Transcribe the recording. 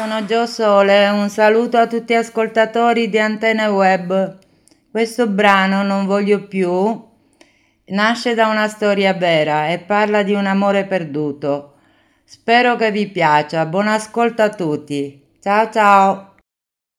sono Gio Sole, un saluto a tutti gli ascoltatori di Antenne Web. Questo brano, Non voglio più, nasce da una storia vera e parla di un amore perduto. Spero che vi piaccia. Buon ascolto a tutti. Ciao ciao.